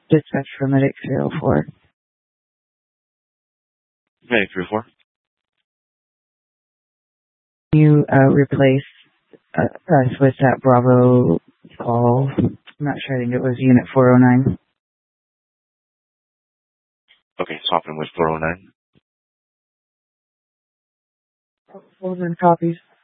Dispatch for Medic 304. Medic 304. Can you replace us with that Bravo call? I'm not sure. I think it was Unit 409. Okay, swapping with 409. Hold on, copies.